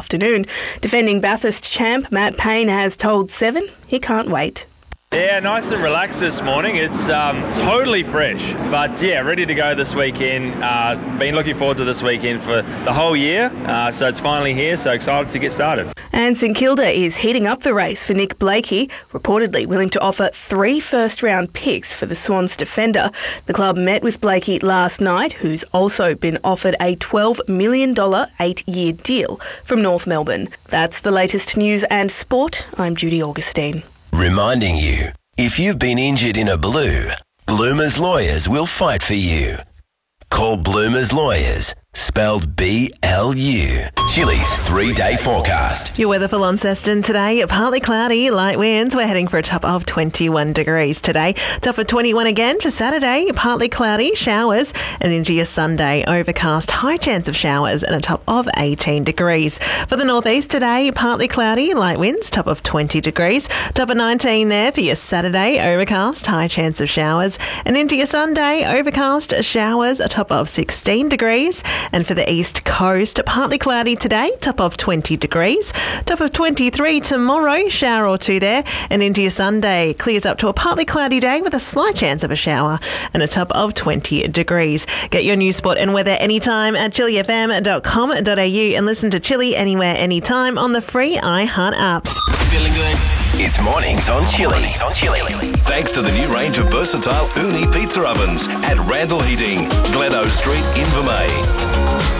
afternoon. Defending Bathurst champ Matt Payne has told Seven he can't wait. Yeah, nice and relaxed this morning. It's totally fresh, but yeah, ready to go this weekend. Been looking forward to this weekend for the whole year, so it's finally here, so excited to get started. And St Kilda is heating up the race for Nick Blakey, reportedly willing to offer 3 first-round picks for the Swans defender. The club met with Blakey last night, who's also been offered a $12 million 8-year deal from North Melbourne. That's the latest news and sport. I'm Judy Augustine. Reminding you, if you've been injured in a blue, Bloomers Lawyers will fight for you. Call Bloomers Lawyers, spelled B-L-U. Chili's 3-day forecast. Your weather for Launceston today, partly cloudy, light winds. We're heading for a top of 21 degrees today. Top of 21 again for Saturday, partly cloudy, showers, and into your Sunday, overcast, high chance of showers, and a top of 18 degrees. For the northeast today, partly cloudy, light winds, top of 20 degrees. Top of 19 there for your Saturday, overcast, high chance of showers, and into your Sunday, overcast, showers, a top of 16 degrees. And for the east coast, partly cloudy today, top of 20 degrees. Top of 23 tomorrow, shower or two there. And into your Sunday, clears up to a partly cloudy day with a slight chance of a shower and a top of 20 degrees. Get your news, sport and weather anytime at chillyfm.com.au and listen to Chilly anywhere, anytime on the free iHeart app. Feeling good? It's mornings on Chilly. Thanks to the new range of versatile Uni pizza ovens at Randall Heating, Glencoe Street, Invermay.